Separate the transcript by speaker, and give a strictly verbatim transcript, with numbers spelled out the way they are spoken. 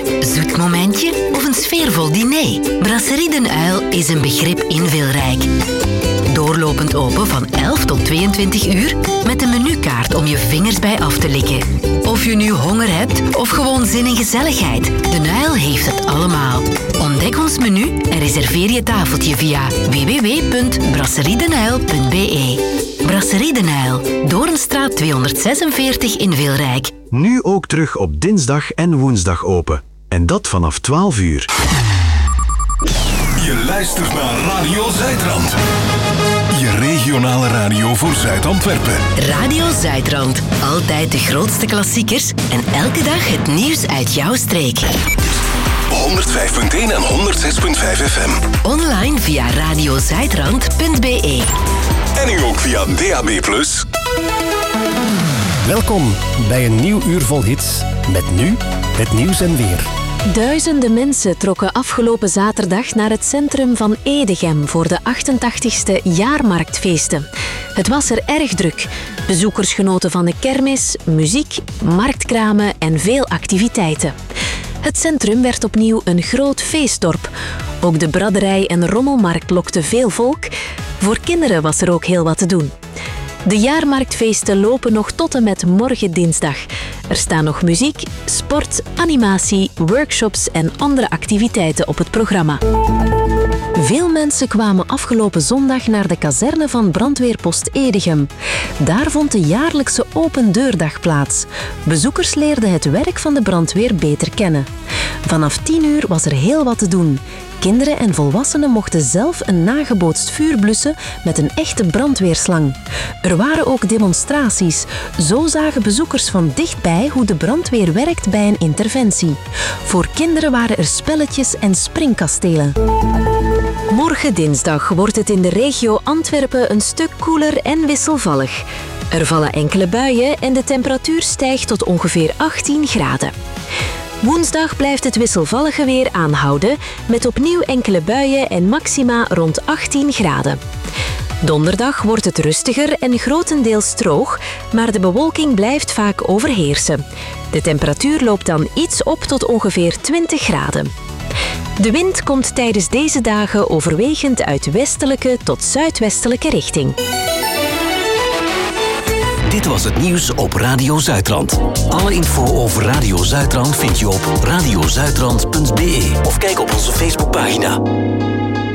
Speaker 1: Zoet momentje of een sfeervol diner? Brasserie Den Uil is een begrip in Wilrijk. Doorlopend open van elf tot tweeëntwintig uur met een menukaart om je vingers bij af te likken. Of je nu honger hebt of gewoon zin in gezelligheid, Den Uil heeft het allemaal. Ontdek ons menu en reserveer je tafeltje via w w w punt brasseriedenuil punt b e. Brasserie Den Uil, Doornstraat tweehonderdzesenveertig in Wilrijk.
Speaker 2: Nu ook terug op dinsdag en woensdag open. En dat vanaf twaalf uur.
Speaker 3: Je luistert naar Radio Zuidrand. Je regionale radio voor Zuid-Antwerpen.
Speaker 1: Radio Zuidrand. Altijd de grootste klassiekers en elke dag het nieuws uit jouw streek.
Speaker 3: honderdvijf punt één en honderdzes punt vijf F M.
Speaker 1: Online via radiozuidrand punt b e.
Speaker 3: En nu ook via D A B plus.
Speaker 4: Welkom bij een nieuw uur vol hits. Met nu het nieuws en weer.
Speaker 5: Duizenden mensen trokken afgelopen zaterdag naar het centrum van Edegem voor de achtentachtigste jaarmarktfeesten. Het was er erg druk. Bezoekers genoten van de kermis, muziek, marktkramen en veel activiteiten. Het centrum werd opnieuw een groot feestdorp. Ook de braderij en rommelmarkt lokte veel volk. Voor kinderen was er ook heel wat te doen. De jaarmarktfeesten lopen nog tot en met morgen dinsdag. Er staan nog muziek, sport, animatie, workshops en andere activiteiten op het programma. Veel mensen kwamen afgelopen zondag naar de kazerne van brandweerpost Edegem. Daar vond de jaarlijkse open deurdag plaats. Bezoekers leerden het werk van de brandweer beter kennen. Vanaf tien uur was er heel wat te doen. Kinderen en volwassenen mochten zelf een nagebootst vuur blussen met een echte brandweerslang. Er waren ook demonstraties. Zo zagen bezoekers van dichtbij hoe de brandweer werkt bij een interventie. Voor kinderen waren er spelletjes en springkastelen. Morgen dinsdag wordt het in de regio Antwerpen een stuk koeler en wisselvallig. Er vallen enkele buien en de temperatuur stijgt tot ongeveer achttien graden. Woensdag blijft het wisselvallige weer aanhouden, met opnieuw enkele buien en maxima rond achttien graden. Donderdag wordt het rustiger en grotendeels droog, maar de bewolking blijft vaak overheersen. De temperatuur loopt dan iets op tot ongeveer twintig graden. De wind komt tijdens deze dagen overwegend uit westelijke tot zuidwestelijke richting.
Speaker 6: Dit was het nieuws op Radio Zuidrand. Alle info over Radio Zuidrand vind je op radiozuidrand punt b e of kijk op onze Facebookpagina.